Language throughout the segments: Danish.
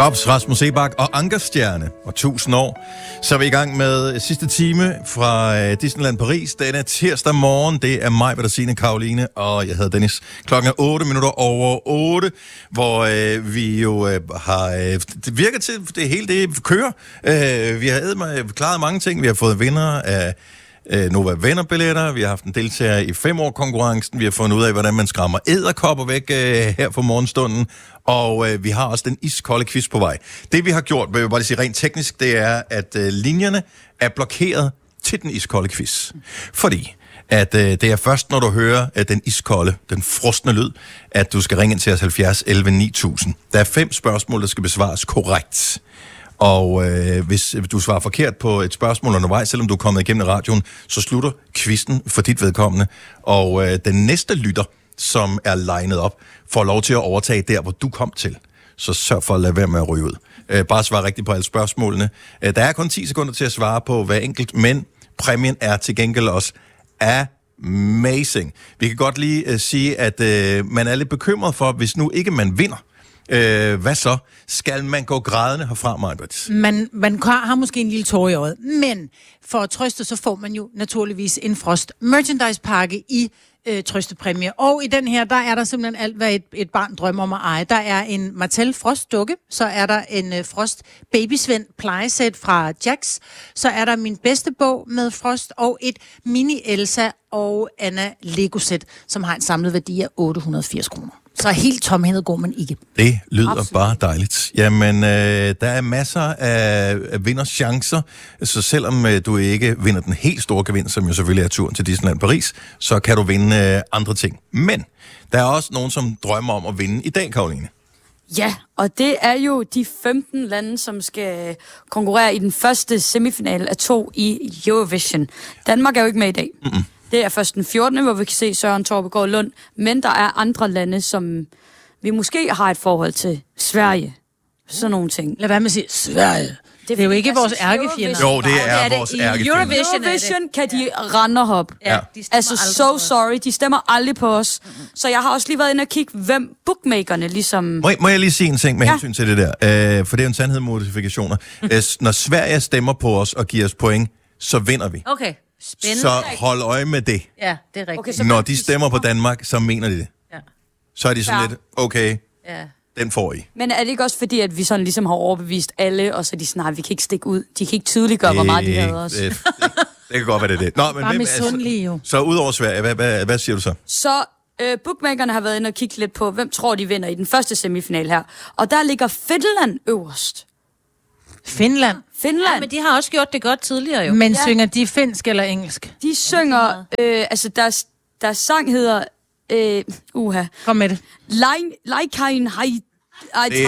Gops, Rasmus Sebak og Ankerstjerne og 1000 år. Så er vi i gang med sidste time fra Disneyland Paris. Denne tirsdag morgen, det er mig, Bettina, Karoline og jeg hedder Dennis. Klokken er 8 minutter over 8, hvor vi jo har... det virker til, det hele det kører. Vi har klaret mange ting. Vi har fået vinder af Nova Venner-billetter. Vi har haft en deltager i 5-år-konkurrencen. Vi har fundet ud af, hvordan man skræmmer edderkopper væk her for morgenstunden. Og vi har også den iskolde quiz på vej. Det vi har gjort, vil jeg bare sige rent teknisk, det er, at linjerne er blokeret til den iskolde quiz. Fordi at det er først, når du hører den iskolde, den frosne lyd, at du skal ringe ind til os 70 11 9000. Der er 5 spørgsmål, der skal besvares korrekt. Og hvis du svarer forkert på et spørgsmål undervejs, selvom du er kommet igennem radioen, så slutter quizzen for dit vedkommende. Og den næste lytter, som er legnet op, får lov til at overtage der, hvor du kom til. Så sørg for at lade være med at ryge ud. Bare svare rigtigt på alle spørgsmålene. Der er kun 10 sekunder til at svare på hver enkelt, men præmien er til gengæld også amazing. Vi kan godt lige sige, at man er lidt bekymret for, hvis nu ikke man vinder. Hvad så? Skal man gå grædende herfra, Majbert? Man har måske en lille tår i øjet, men for at trøste, så får man jo naturligvis en Frost merchandise-pakke i trøstepræmie. Og i den her, der er der simpelthen alt, hvad et barn drømmer om at eje. Der er en Mattel Frost-dukke, så er der en Frost babysvend plejesæt fra Jax, så er der min bedste bog med Frost, og et mini Elsa og Anna Lego-sæt, som har en samlet værdi af 880 kroner. Så helt tomhændet går man ikke. Det lyder absolut bare dejligt. Jamen, der er masser af vinders chancer, så selvom du ikke vinder den helt store gevinst, som jo selvfølgelig er turen til Disneyland Paris, så kan du vinde andre ting. Men der er også nogen, som drømmer om at vinde i dag, Karoline. Ja, og det er jo de 15 lande, som skal konkurrere i den første semifinale af 2 i Eurovision. Danmark er jo ikke med i dag. Mm-mm. Det er først den 14., hvor vi kan se Søren Torbegaard Lund. Men der er andre lande, som vi måske har et forhold til. Sverige. Sådan nogle ting. Lad være med at sige Sverige. Det er jo ikke vores ærkefjender. Jo, det er vores ærkefjender. Eurovision kan de rende op. Ja. Altså, so sorry. De stemmer aldrig på os. Så jeg har også lige været inde og kigge, hvem bookmakerne ligesom... Må jeg lige sige en ting med hensyn til det der? For det er en sandhed modifikationer. Når Sverige stemmer på os og giver os point, så vinder vi. Okay. Spændende. Så hold øje med det. Ja, det er rigtigt. Okay, når de stemmer på Danmark, så mener de det. Ja. Så er de sådan lidt, okay, den får I. Men er det ikke også fordi, at vi sådan ligesom har overbevist alle, og så er de sådan, nej, vi kan ikke stikke ud. De kan ikke tydeliggøre, hvor meget de havde os. Det kan godt være, det. Nå, men bare misundelige jo. Så udover Sverige, hvad siger du så? Så bookmakerne har været inde og kigge lidt på, hvem tror de vinder i den første semifinal her. Og der ligger Finland øverst. Finland? Ja, men de har også gjort det godt tidligere jo. Men synger de finsk eller engelsk? De synger, altså deres sang hedder, Kom med det. Leikain Hai. Det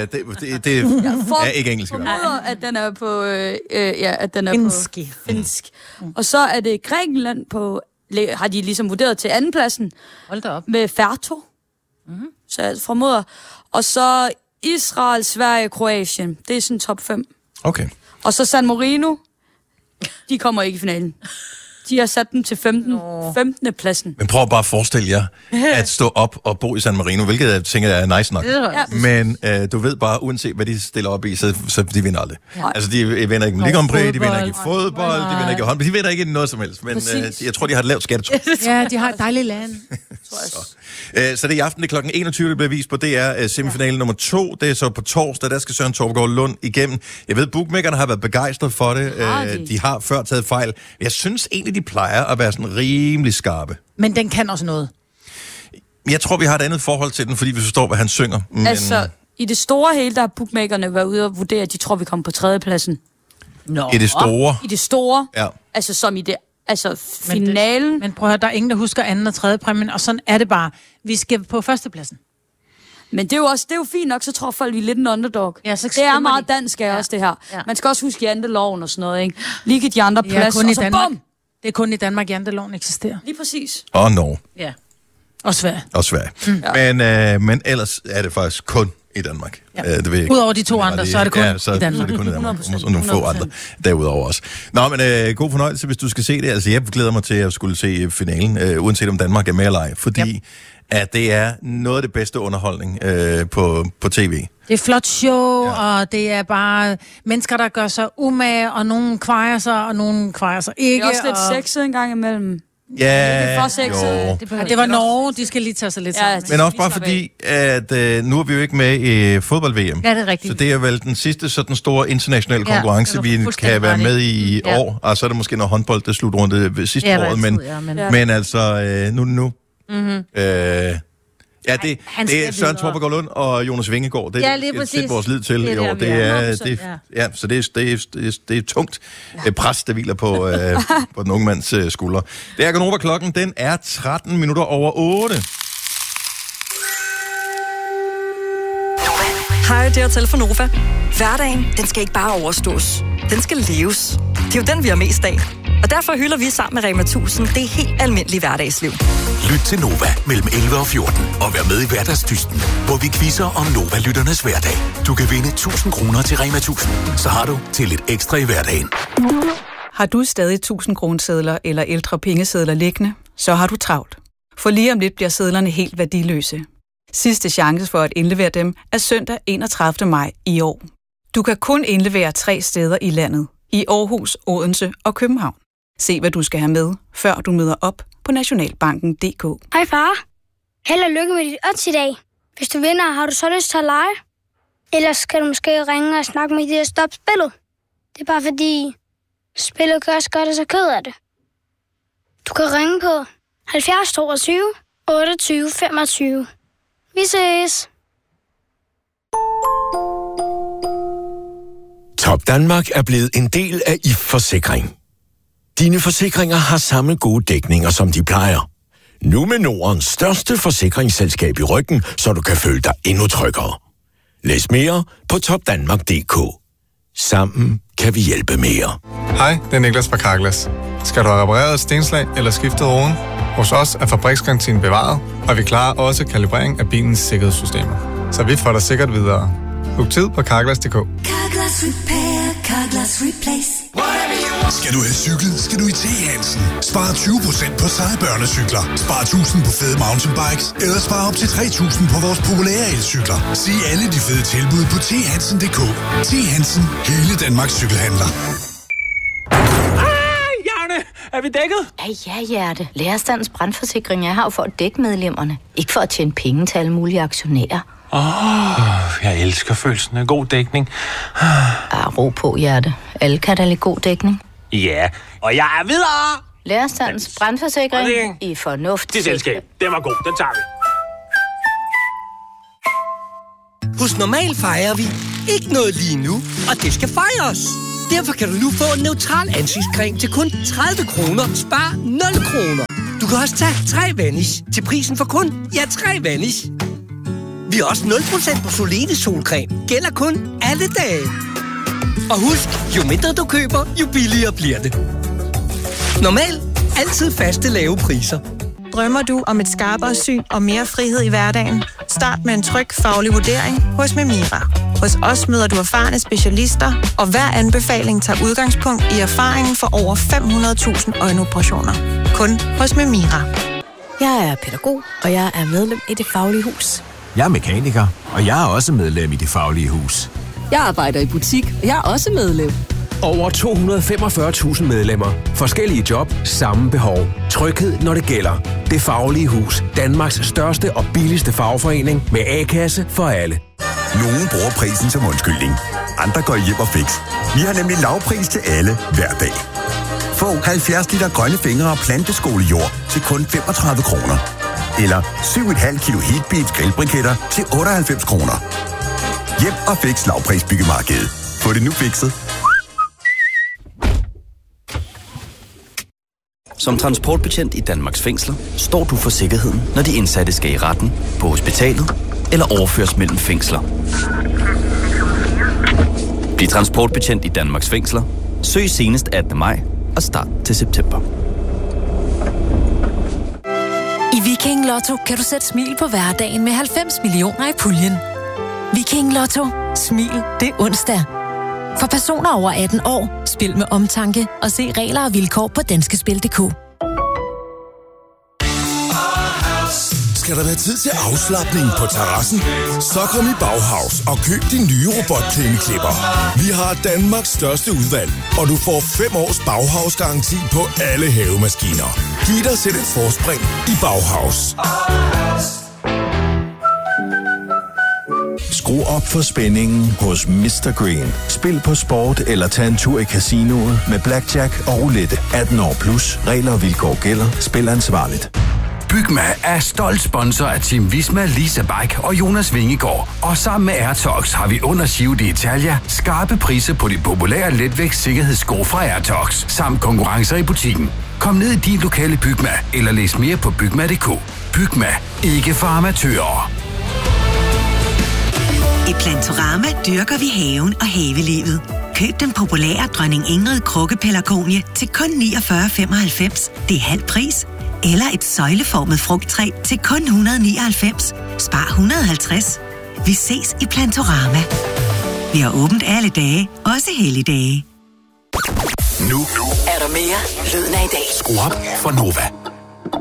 er ikke engelsk. Jeg formoder, at den er på, at den er finsk. Og så er det Grækenland har de ligesom vurderet til andenpladsen. Hold da op. Med Ferto. Mm-hmm. Så jeg formoder. Og så Israel, Sverige, Kroatien. Det er sådan top 5. Okay. Og så San Marino. De kommer ikke i finalen. De har sat dem til 15. pladsen. Men prøv bare at forestille jer at stå op og bo i San Marino, hvilket jeg tænker er nice nok. Ja. Men du ved bare, uanset hvad de stiller op i, så de vinder aldrig. Ja. Altså, de vinder ikke Ligue 1, de vinder ikke fodbold, de vinder ikke håndbold, de vinder ikke noget som helst. Men jeg tror, de har et lavt skattetryk. Ja, de har et dejligt land. Så det er i aften, det er klokken 21, det bliver vist på DR semifinale nummer 2. Det er så på torsdag, der skal Søren Torbegaard Lund igennem. Jeg ved, bookmakerne har været begejstret for det. De har før taget fejl. Jeg synes egentlig, de plejer at være sådan rimelig skarpe. Men den kan også noget. Jeg tror, vi har et andet forhold til den, fordi vi forstår, hvad han synger. Men... Altså, i det store hele, der har bookmakerne været ude og vurdere, at de tror, vi kommer på 3. pladsen. I det store? I det store. Ja. Altså, som i det... Altså, finalen... Men prøv at høre, der er ingen, der husker 2. og 3. præmien, og sådan er det bare. Vi skal på 1. pladsen. Men det er jo fint nok, så tror folk, vi er lidt en underdog. Ja, så det er meget dansk også, det her. Ja. Man skal også huske janteloven og sådan noget, ikke? Lige de andre plads, kun og i så Danmark. bum! Det er kun i Danmark, janteloven eksisterer. Lige præcis. Og Norge. Ja. Og Sverige. Men ellers er det faktisk kun i Danmark. Ja. Udover de 2 andre, så er det kun i Danmark. Så er det kun i Danmark. Og nogle få andre derudover også. Nå, men god fornøjelse, hvis du skal se det. Altså, jeg glæder mig til at skulle se finalen, uanset om Danmark er med eller ej. Fordi at det er noget af det bedste underholdning på tv. Det er flot show, og det er bare mennesker, der gør sig umage, og nogen kvejer sig, og nogen kvejer sig ikke. Det er også lidt sexet en gang imellem. Ja, det er for sexet. Det var Norge, de skal lige tage sig lidt sammen. Men også bare fordi, at nu er vi jo ikke med i fodbold-VM. Ja, det er rigtigt. Så det er vel den sidste sådan store internationale konkurrence, vi kan være med i år. Og så er der måske noget håndbold, der slutrunde ved sidste år. Men altså, nu. Mm-hmm. Ja, det er Søren Torpegaard Lund og Jonas Vingegaard. Det er vores lid til i år. Så det er tungt pres, der hviler på den unge mands skuldre. Det er Gonova, klokken, den er 13 minutter over 8. Hej, det er Hotel for Nova. Hverdagen, den skal ikke bare overstås. Den skal leves. Det er jo den, vi har mest af. Og derfor hylder vi sammen med Rema 1000 det helt almindelige hverdagsliv. Lyt til Nova mellem 11 og 14 og vær med i Hverdagsdysten, hvor vi quizzer om Nova-lytternes hverdag. Du kan vinde 1000 kroner til Rema 1000. Så har du til lidt ekstra i hverdagen. Har du stadig 1000 kronesedler eller ældre pengesedler liggende, så har du travlt. For lige om lidt bliver sedlerne helt værdiløse. Sidste chance for at indlevere dem er søndag 31. maj i år. Du kan kun indlevere 3 steder i landet. I Aarhus, Odense og København. Se, hvad du skal have med, før du møder op på nationalbanken.dk. Hej far. Held og lykke med dit odds i dag. Hvis du vinder, har du så lyst til at lege? Ellers skal du måske ringe og snakke med de der stop spillet. Det er bare fordi, spillet kan også gøre det så ked af det. Du kan ringe på 70 22 28 25. Vi ses. Top Danmark er blevet en del af IF Forsikring. Dine forsikringer har samme gode dækninger, som de plejer. Nu med Nordens største forsikringsselskab i ryggen, så du kan føle dig endnu tryggere. Læs mere på topdanmark.dk. Sammen kan vi hjælpe mere. Hej, det er Niklas fra Carglass. Skal du have repareret et stenslag eller skiftet roden? Hos os er fabriksgarantien bevaret, og vi klarer også kalibrering af bilens sikkerhedssystemer. Så vi får dig sikkert videre. Book tid på Carglass.dk. Carglass Repair, Carglass Replace. Skal du have cykel, skal du i T. Hansen. Spar 20% på seje børnecykler. Spar 1000 på fede mountainbikes. Eller spar op til 3000 på vores populære elcykler. Se alle de fede tilbud på thansen.dk. T. Hansen. Hele Danmarks cykelhandler. Er vi dækket? Ja, Hjerte. Lærerstandens brandforsikring er her for at dække medlemmerne. Ikke for at tjene penge til alle mulige aktionærer. Jeg elsker følelsen af god dækning. Ro på, Hjerte. Alle kan da lide god dækning. Ja, og jeg er videre! Lærerstandens brandforsikring i fornuft. Det selskab, den var god, den tager vi. Hos Normal fejrer vi ikke noget lige nu, og det skal fejres. Derfor kan du nu få en neutral ansigtscreme til kun 30 kroner. Spar 0 kroner. Du kan også tage 3 Vanish til prisen for kun 3 Vanish. Vi har også 0% på Solene solcreme. Gælder kun alle dage. Og husk, jo mindre du køber, jo billigere bliver det. Normal. Altid faste lave priser. Drømmer du om et skarpere syn og mere frihed i hverdagen? Start med en tryg faglig vurdering hos Memira. Hos os møder du erfarne specialister, og hver anbefaling tager udgangspunkt i erfaringen for over 500.000 øjenoperationer. Kun hos Memira. Jeg er pædagog, og jeg er medlem i Det Faglige Hus. Jeg er mekaniker, og jeg er også medlem i Det Faglige Hus. Jeg arbejder i butik, og jeg er også medlem. Over 245.000 medlemmer. Forskellige job, samme behov. Tryghed, når det gælder. Det Faglige Hus. Danmarks største og billigste fagforening med A-kasse for alle. Nogle bruger prisen som undskyldning. Andre går hjem og fix. Vi har nemlig lavpris til alle hver dag. Få 70 liter grønne fingre og planteskolejord til kun 35 kroner. Eller 7,5 kilo Heatbeats grillbriketter til 98 kroner. Hjem og fix lavpris byggemarkedet. Få det nu fikset. Som transportbetjent i Danmarks fængsler står du for sikkerheden, når de indsatte skal i retten, på hospitalet eller overføres mellem fængsler. Bliv transportbetjent i Danmarks fængsler. Søg senest 18. maj og start til september. I Viking Lotto kan du sætte smil på hverdagen med 90 millioner i puljen. Viking Lotto. Smil, det er onsdag. For personer over 18 år, spil med omtanke og se regler og vilkår på danskespil.dk. Skal der være tid til afslapning på terrassen? Så kom i Bauhaus og køb din nye robotplæneklipper. Vi har Danmarks største udvalg, og du får 5 års Bauhaus-garanti på alle havemaskiner. Giv dig selv et forspring i Bauhaus. Skru op for spændingen hos Mr. Green. Spil på sport eller tag en tur i casinoet med blackjack og roulette. 18 år plus. Regler og vilkår gælder. Spil ansvarligt. Bygma er stolt sponsor af Team Visma, Lisa Bike og Jonas Vingegaard. Og sammen med Airtox har vi under Giro d'Italia skarpe priser på de populære letvægt sikkerhedssko fra Airtox, samt konkurrencer i butikken. Kom ned i din lokale Bygma eller læs mere på bygma.dk. Bygma, ikke for amatører. I Plantorama dyrker vi haven og havelivet. Køb den populære Dronning Ingrid krukkepelargonie til kun 49,95. Det er halv pris. Eller et søjleformet frugttræ til kun 199. Spar 150. Vi ses i Plantorama. Vi har åbent alle dage, også helligdage. Nu er der mere lyden af i dag. Skru op for Nova.